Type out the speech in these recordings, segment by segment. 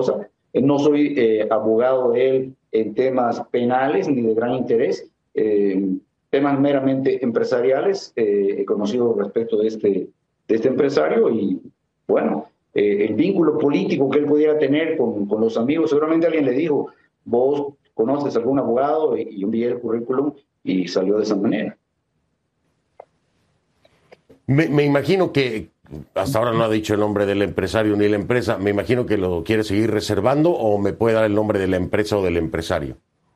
causa. No soy abogado de él en temas penales ni de gran interés, temas meramente empresariales. He conocido respecto de este empresario y, bueno, el vínculo político que él pudiera tener con los amigos. Seguramente alguien le dijo, vos conoces a algún abogado, y envié el currículum y salió de esa manera. Me imagino que hasta ahora no ha dicho el nombre del empresario ni la empresa. Me imagino que lo quiere seguir reservando, o me puede dar el nombre de la empresa o del empresario.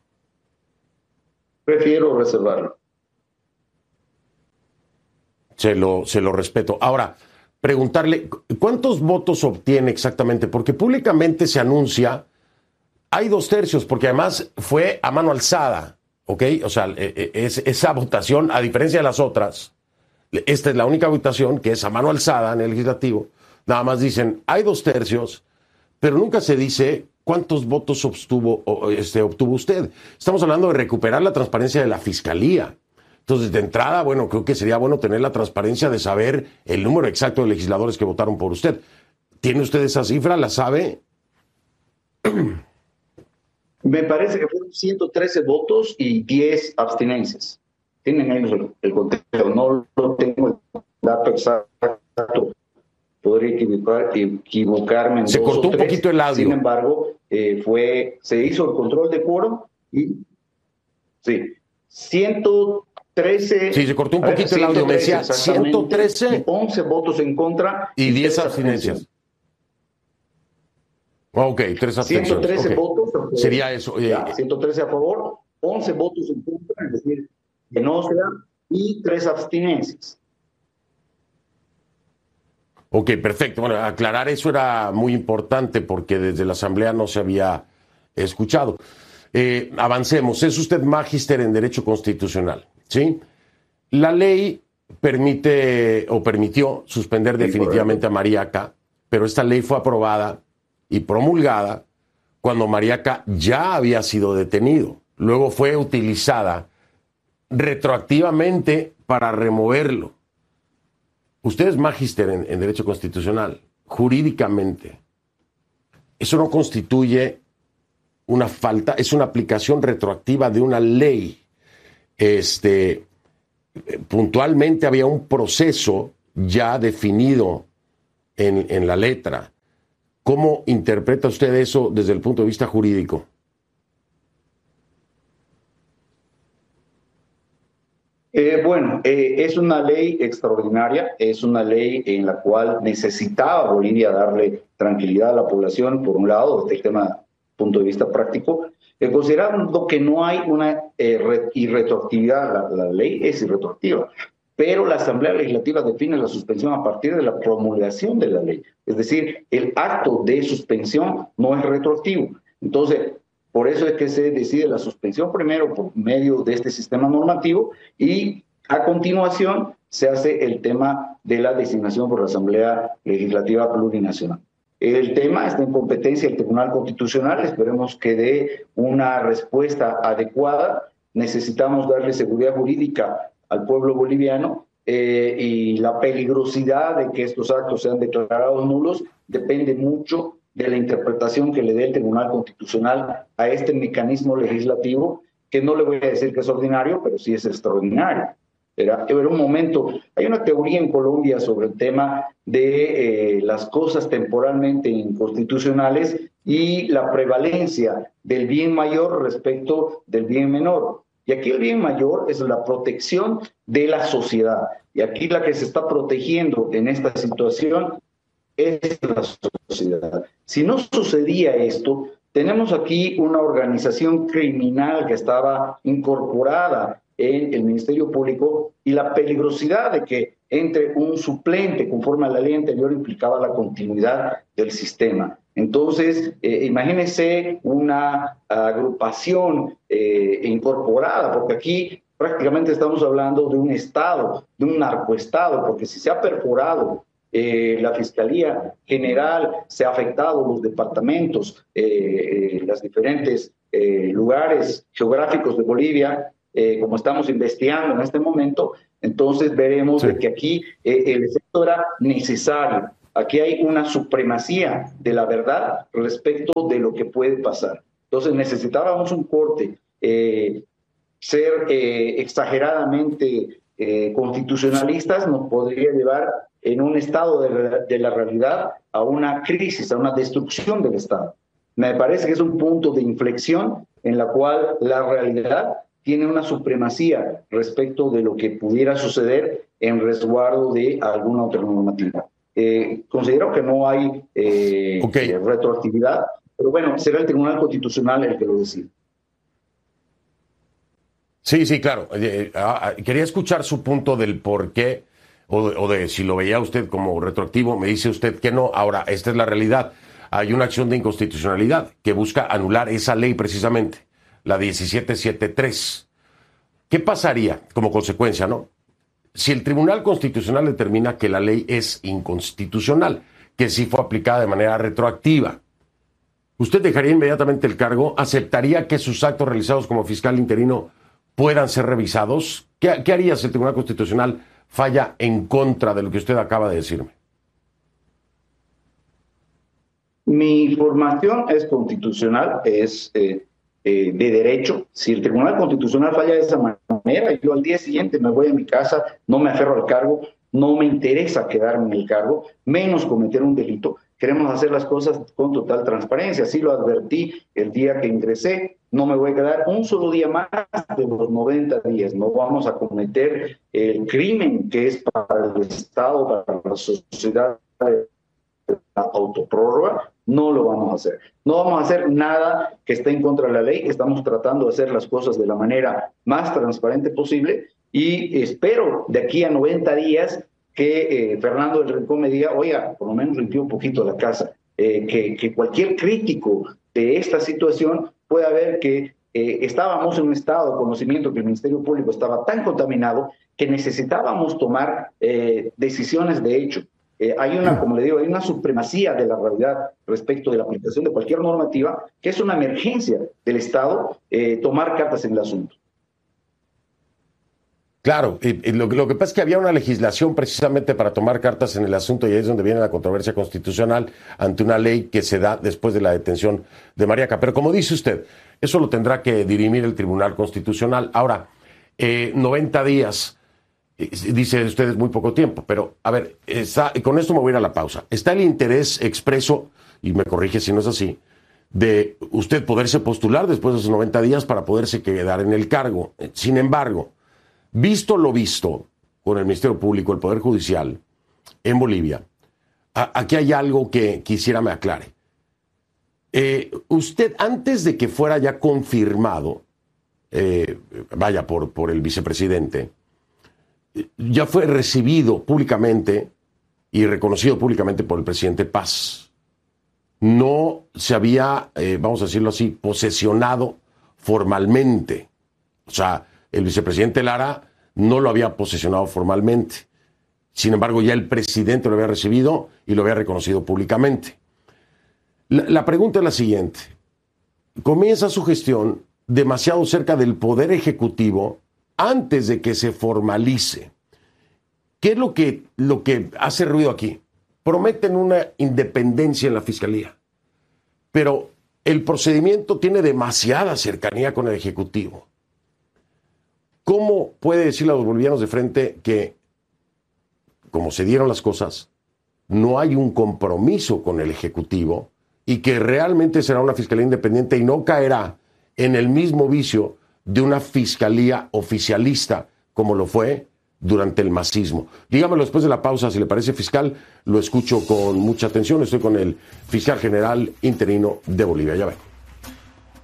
Prefiero reservarlo. Se lo respeto. Ahora, preguntarle, ¿cuántos votos obtiene exactamente? Porque públicamente se anuncia, hay 2/3, porque además fue a mano alzada, ¿ok? O sea, esa votación, a diferencia de las otras, esta es la única votación que es a mano alzada en el legislativo. Nada más dicen, hay 2/3, pero nunca se dice cuántos votos obtuvo usted. Estamos hablando de recuperar la transparencia de la Fiscalía. Entonces, de entrada, bueno, creo que sería bueno tener la transparencia de saber el número exacto de legisladores que votaron por usted. ¿Tiene usted esa cifra? ¿La sabe? Me parece que fueron 113 votos y 10 abstinencias. Tienen ellos el conteo, no lo tengo el dato exacto. Podría equivocarme en se dos cortó o tres. Un poquito el audio. Sin embargo, se hizo el control de quórum y sí, 113. Sí, se cortó un poquito el audio. Me decía 113. 11 votos en contra y 10 abstinencias. Ok, 3 abstenciones. 113 votos. Sería eso. 113 a favor, 11 votos en contra, es decir, que no sea, y 3 abstinencias. Ok, perfecto. Bueno, aclarar eso era muy importante porque desde la Asamblea no se había escuchado. Avancemos. Es usted magíster en Derecho Constitucional, ¿sí? La ley permitió suspender definitivamente a Mariaca, pero esta ley fue aprobada y promulgada cuando Mariaca ya había sido detenido. Luego fue utilizada retroactivamente para removerlo. Usted es magíster en Derecho Constitucional. Jurídicamente, eso no constituye una falta, es una aplicación retroactiva de una ley. Puntualmente había un proceso ya definido en la letra. ¿Cómo interpreta usted eso desde el punto de vista jurídico? Es una ley extraordinaria, es una ley en la cual necesitaba Bolivia darle tranquilidad a la población, por un lado, desde el tema punto de vista práctico, considerando que no hay una irretroactividad, la ley es irretroactiva, pero la Asamblea Legislativa define la suspensión a partir de la promulgación de la ley, es decir, el acto de suspensión no es retroactivo. Entonces, por eso es que se decide la suspensión primero por medio de este sistema normativo y a continuación se hace el tema de la designación por la Asamblea Legislativa Plurinacional. El tema está en competencia del Tribunal Constitucional, esperemos que dé una respuesta adecuada. Necesitamos darle seguridad jurídica al pueblo boliviano y la peligrosidad de que estos actos sean declarados nulos depende mucho de la interpretación que le dé el Tribunal Constitucional a este mecanismo legislativo, que no le voy a decir que es ordinario, pero sí es extraordinario. Era un momento, hay una teoría en Colombia sobre el tema de las cosas temporalmente inconstitucionales y la prevalencia del bien mayor respecto del bien menor. Y aquí el bien mayor es la protección de la sociedad. Y aquí la que se está protegiendo en esta situación es la sociedad. Si no sucedía esto, tenemos aquí una organización criminal que estaba incorporada en el Ministerio Público y la peligrosidad de que entre un suplente conforme a la ley anterior implicaba la continuidad del sistema. Entonces, imagínense una agrupación incorporada, porque aquí prácticamente estamos hablando de un Estado, de un narcoestado, porque si se ha perforado la Fiscalía General, se ha afectado los departamentos, los diferentes lugares geográficos de Bolivia, como estamos investigando en este momento, entonces veremos de que aquí el efecto era necesario. Aquí hay una supremacía de la verdad respecto de lo que puede pasar. Entonces necesitábamos un corte, ser exageradamente constitucionalistas nos podría llevar en un estado de la realidad a una crisis, a una destrucción del Estado. Me parece que es un punto de inflexión en la cual la realidad tiene una supremacía respecto de lo que pudiera suceder en resguardo de alguna otra normativa. Considero que no hay retroactividad, pero bueno, será el Tribunal Constitucional el que lo decida. Sí, claro. Quería escuchar su punto del por qué, o de si lo veía usted como retroactivo. Me dice usted que no. Ahora, esta es la realidad. Hay una acción de inconstitucionalidad que busca anular esa ley precisamente, la 1773. ¿Qué pasaría como consecuencia, no? Si el Tribunal Constitucional determina que la ley es inconstitucional, que sí fue aplicada de manera retroactiva, ¿usted dejaría inmediatamente el cargo? ¿Aceptaría que sus actos realizados como fiscal interino puedan ser revisados? ¿Qué haría si el Tribunal Constitucional falla en contra de lo que usted acaba de decirme? Mi formación es constitucional, es de derecho. Si el Tribunal Constitucional falla de esa manera, yo al día siguiente me voy a mi casa, no me aferro al cargo, no me interesa quedarme en el cargo, menos cometer un delito. Queremos hacer las cosas con total transparencia. Así lo advertí el día que ingresé. No me voy a quedar un solo día más de los 90 días. No vamos a cometer el crimen que es para el Estado, para la sociedad, la autoprórroga. No lo vamos a hacer. No vamos a hacer nada que esté en contra de la ley. Estamos tratando de hacer las cosas de la manera más transparente posible y espero de aquí a 90 días que Fernando del Rincón me diga, oiga, por lo menos limpió un poquito la casa, que cualquier crítico de esta situación pueda ver que estábamos en un estado de conocimiento que el Ministerio Público estaba tan contaminado que necesitábamos tomar decisiones de hecho. Hay una, como le digo, hay una supremacía de la realidad respecto de la aplicación de cualquier normativa, que es una emergencia del Estado tomar cartas en el asunto. Claro, lo que pasa es que había una legislación precisamente para tomar cartas en el asunto y ahí es donde viene la controversia constitucional ante una ley que se da después de la detención de Mariaca. Pero como dice usted, eso lo tendrá que dirimir el Tribunal Constitucional. Ahora, 90 días, dice usted es muy poco tiempo, pero a ver, con esto me voy a ir a la pausa. Está el interés expreso, y me corrige si no es así, de usted poderse postular después de esos 90 días para poderse quedar en el cargo. Sin embargo, visto lo visto con el Ministerio Público, el Poder Judicial en Bolivia, aquí hay algo que quisiera me aclare. Usted, antes de que fuera ya confirmado, por el vicepresidente, ya fue recibido públicamente y reconocido públicamente por el presidente Paz. No se había, vamos a decirlo así, posesionado formalmente. O sea, el vicepresidente Lara no lo había posesionado formalmente. Sin embargo, ya el presidente lo había recibido y lo había reconocido públicamente. La pregunta es la siguiente. Comienza su gestión demasiado cerca del Poder Ejecutivo antes de que se formalice. ¿Qué es lo que hace ruido aquí? Prometen una independencia en la Fiscalía, pero el procedimiento tiene demasiada cercanía con el Ejecutivo. ¿Cómo puede decirle a los bolivianos de frente que, como se dieron las cosas, no hay un compromiso con el Ejecutivo y que realmente será una Fiscalía independiente y no caerá en el mismo vicio de una Fiscalía oficialista como lo fue durante el masismo? Dígamelo después de la pausa, si le parece, fiscal. Lo escucho con mucha atención. Estoy con el fiscal general interino de Bolivia. Ya ven.